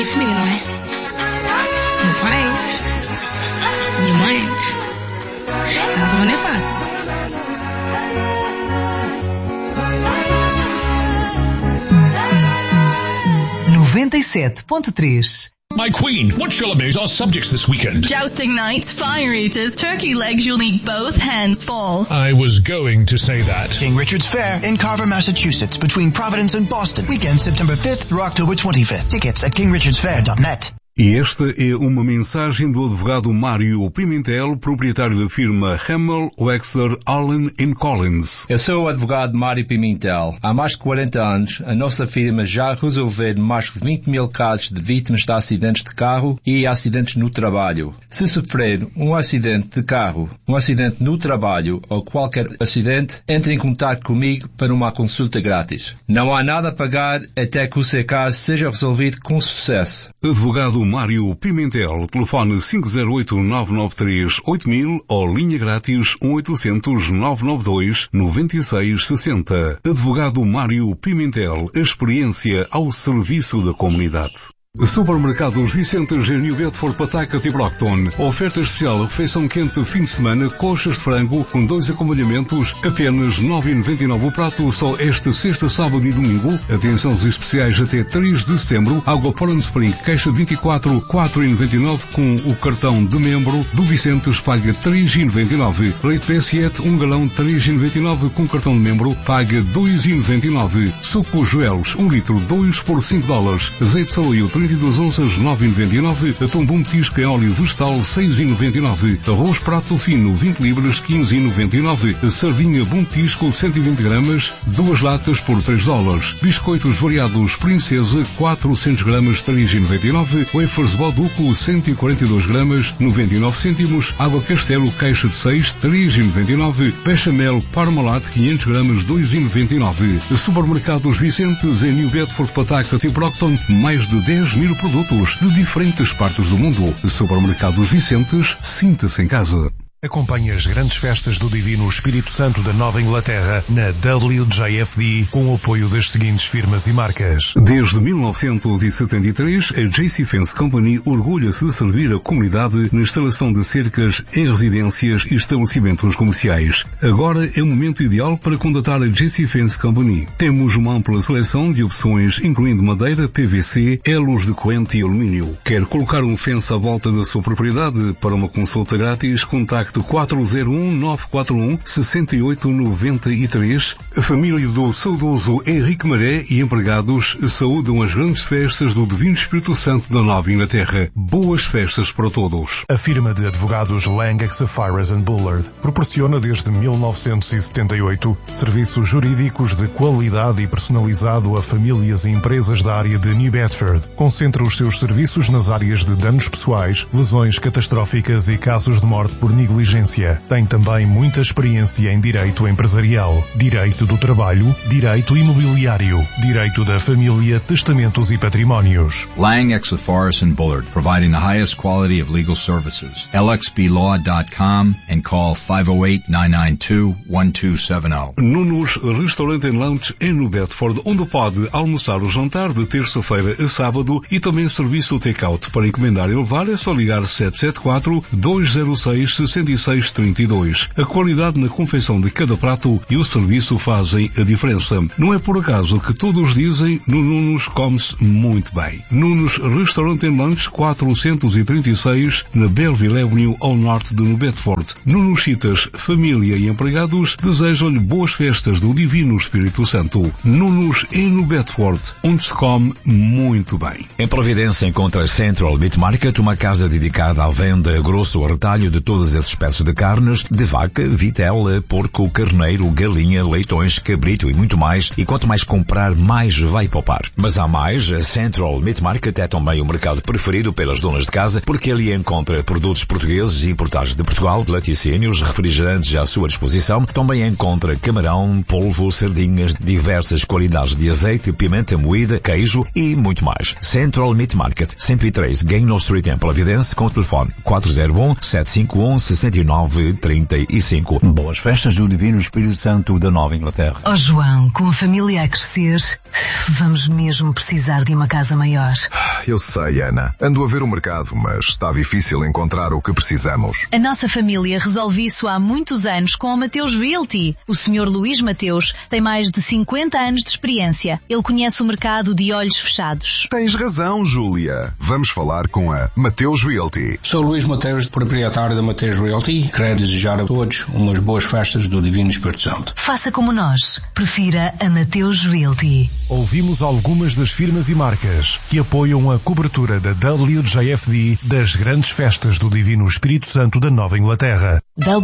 família, não é? Meu pai, minha mãe. Ela também não é fácil. My queen, what shall amaze our subjects this weekend? Jousting night, fire eaters, turkey legs you'll need both hands full. I was going to say that. King Richard's Fair in Carver, Massachusetts, between Providence and Boston. Weekend September 5th through October 25th. Tickets at kingrichardsfair.net. E esta é uma mensagem do advogado Mário Pimentel, proprietário da firma Hamel, Wexler, Allen & Collins. Eu sou o advogado Mário Pimentel. Há mais de 40 anos, a nossa firma já resolveu mais de 20 mil casos de vítimas de acidentes de carro e acidentes no trabalho. Se sofrer um acidente de carro, um acidente no trabalho ou qualquer acidente, entre em contato comigo para uma consulta grátis. Não há nada a pagar até que o seu caso seja resolvido com sucesso. Advogado Mário Pimentel, telefone 508-993-8000 ou linha grátis 1-800-992-9660. Advogado Mário Pimentel, experiência ao serviço da comunidade. Supermercados Vicentes em New Bedford, Pawtucket e Brockton. Oferta especial, refeição quente fim de semana, coxas de frango com 2 acompanhamentos, apenas $9,99 o prato, só esta sexta, sábado e domingo. Atenções especiais até 3 de setembro. Água Poland Spring, caixa 24, $4,99 com o cartão de membro do Vicentes, paga $3,99. Leite Pessiette, 1 galão, $3,99 com cartão de membro, paga $2,99. Suco Joelhos, 1 litro, 2 por $5. Azeite Salio, 32 onças, $9,99. Atum Bom Petisco em óleo vegetal, $6,99. Arroz prato fino, 20 libras, $15,99. Sardinha Bom Petisco, 120 gramas, 2 latas por $3. Biscoitos variados Princesa, 400 gramas, $3,99. Wafers Boduco, 142 gramas, 99 cêntimos. Água Castelo, caixa de 6, $3,99. Bechamel Parmalat, 500 gramas, $2,99. Supermercados Vicentes em New Bedford, Pawtucket e Brockton, mais de 10 mil produtos de diferentes partes do mundo. Supermercados Vicentes, sinta-se em casa. Acompanhe as grandes festas do Divino Espírito Santo da Nova Inglaterra na WJFD com o apoio das seguintes firmas e marcas. Desde 1973, a JC Fence Company orgulha-se de servir a comunidade na instalação de cercas em residências e estabelecimentos comerciais. Agora é o momento ideal para contatar a JC Fence Company. Temos uma ampla seleção de opções, incluindo madeira, PVC, elos de corrente e alumínio. Quer colocar um fence à volta da sua propriedade? Para uma consulta grátis, contacte 401-941-6893. A família do saudoso Henrique Maré e empregados saúdam as grandes festas do Divino Espírito Santo da Nova Inglaterra. Boas festas para todos. A firma de advogados Lang, Sapphires & Bullard proporciona desde 1978 serviços jurídicos de qualidade e personalizado a famílias e empresas da área de New Bedford. Concentra os seus serviços nas áreas de danos pessoais, lesões catastróficas e casos de morte por negligência. Tem também muita experiência em direito empresarial, direito do trabalho, direito imobiliário, direito da família, testamentos e patrimónios. Lang, Sapphires & Bullard, providing the highest quality of legal services. lxblaw.com and call 508-992-1270. Nunos Restaurante and Lounge em New Bedford, onde pode almoçar ou jantar de terça-feira a sábado e também serviço take-out. Para encomendar e levar é só ligar 774-206-6632. A qualidade na confecção de cada prato e o serviço fazem a diferença. Não é por acaso que todos dizem no Nunos come-se muito bem. Nunos Restaurante and Lunch 436 na Belleville Avenue ao norte de New Bedford. Nunos Citas, família e empregados desejam-lhe boas festas do Divino Espírito Santo. Nunos em New Bedford, onde se come muito bem. Em Providência encontra Central Meat Market, uma casa dedicada à venda a grosso ou retalho de todas as espécies de carnes, de vaca, vitela, porco, carneiro, galinha, leitões, cabrito e muito mais. E quanto mais comprar, mais vai poupar. Mas há mais. A Central Meat Market é também o mercado preferido pelas donas de casa, porque ali encontra produtos portugueses e importados de Portugal, laticínios, refrigerantes à sua disposição. Também encontra camarão, polvo, sardinhas, diversas qualidades de azeite, pimenta moída, queijo e muito mais. Central Meat Market, 103 Gaynor Street em Providence, com o telefone 401-751-60 2935. Boas festas do Divino Espírito Santo da Nova Inglaterra. Oh João, com a família a crescer, vamos mesmo precisar de uma casa maior. Eu sei, Ana. Ando a ver o mercado, mas está difícil encontrar o que precisamos. A nossa família resolve isso há muitos anos com a Mateus Realty. O Sr. Luís Mateus tem mais de 50 anos de experiência. Ele conhece o mercado de olhos fechados. Tens razão, Júlia. Vamos falar com a Mateus Realty. Sou Luís Mateus, proprietário da Mateus Realty. Quero desejar a todos umas boas festas do Divino Espírito Santo. Faça como nós. Prefira a Mateus Realty. Ouvimos algumas das firmas e marcas que apoiam a cobertura da WJFD das grandes festas do Divino Espírito Santo da Nova Inglaterra.